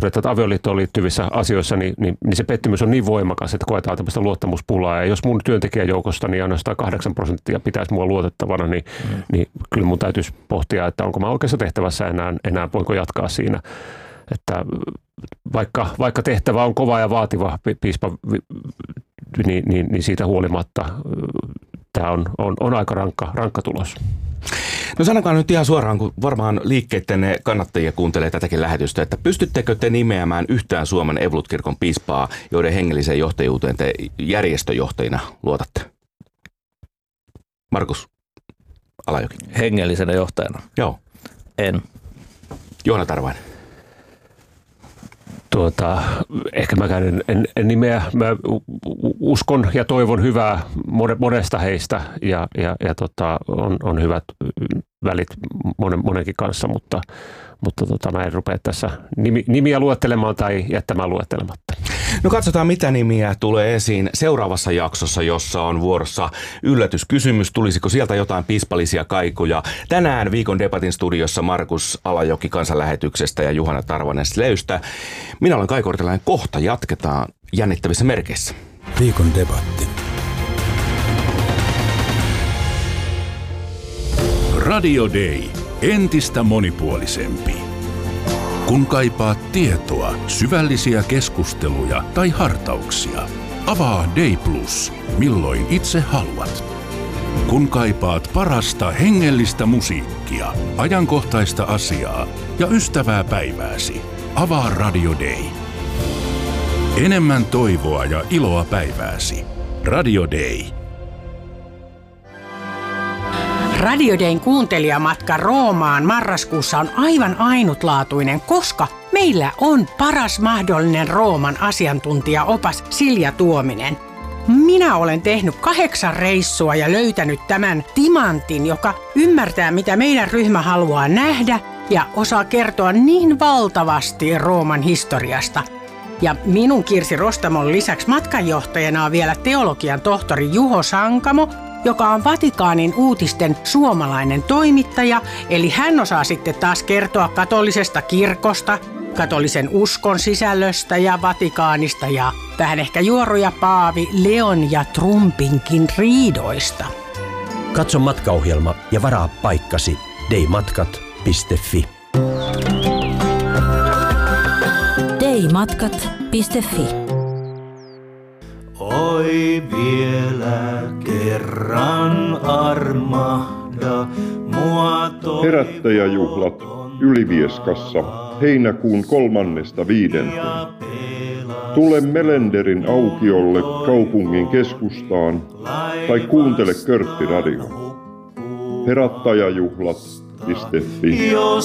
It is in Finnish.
parisuhdetta, että avioliittoon liittyvissä asioissa, niin se pettymys on niin voimakas, että koetaan tämmöistä luottamuspulaa. Ja jos mun työntekijäjoukosta niin ainoastaan 8% pitäisi mua luotettavana, niin kyllä mun täytyisi pohtia, että onko mä oikeassa tehtävässä enää voinko jatkaa siinä. Että vaikka tehtävä on kova ja vaativa, piispa, niin siitä huolimatta tämä on aika rankka tulos. No sanokaa nyt ihan suoraan, kun varmaan liikkeiden kannattajia kuuntelee tätäkin lähetystä, että pystyttekö te nimeämään yhtään Suomen Evolut-kirkon piispaa, joiden hengelliseen johtajuuteen te järjestöjohtajina luotatte? Markus Alajoki. Hengellisenä johtajana? Joo. En. Johanna Tarvainen. Ehkä mäkään en nimeä. Mä uskon ja toivon hyvää monesta heistä ja on hyvät välit monenkin kanssa, mutta mä en rupea tässä nimiä luettelemaan tai jättämään luettelematta. No katsotaan, mitä nimiä tulee esiin seuraavassa jaksossa, jossa on vuorossa yllätyskysymys. Tulisiko sieltä jotain piispallisia kaikuja? Tänään Viikon debatin studiossa Markus Alajoki Kansanlähetyksestä ja Juhana Tarvanen Sleystä. Minä olen Kai Kortelainen. Kohta jatketaan jännittävissä merkeissä. Viikon debatti. Radio Day. Entistä monipuolisempi. Kun kaipaat tietoa, syvällisiä keskusteluja tai hartauksia, avaa Day Plus, milloin itse haluat. Kun kaipaat parasta hengellistä musiikkia, ajankohtaista asiaa ja ystävää päivääsi, avaa Radio Day. Enemmän toivoa ja iloa päivääsi. Radio Day. Radio Dayn kuuntelijamatka Roomaan marraskuussa on aivan ainutlaatuinen, koska meillä on paras mahdollinen Rooman asiantuntijaopas Silja Tuominen. Minä olen tehnyt 8 reissua ja löytänyt tämän timantin, joka ymmärtää, mitä meidän ryhmä haluaa nähdä ja osaa kertoa niin valtavasti Rooman historiasta. Ja minun Kirsi Rostamon lisäksi matkanjohtajana on vielä teologian tohtori Juho Sankamo, joka on Vatikaanin uutisten suomalainen toimittaja, eli hän osaa sitten taas kertoa katolisesta kirkosta, katolisen uskon sisällöstä ja Vatikaanista ja vähän ehkä juoruja Paavi Leon ja Trumpinkin riidoista. Katso matkaohjelma ja varaa paikkasi daymatkat.fi. daymatkat.fi. Oi vielä kerran armahda mua Herättäjäjuhlat Ylivieskassa heinäkuun 3.5. Tule Melenderin aukiolle kaupungin keskustaan tai kuuntele Körtti Radio. Herättäjäjuhlat.fi.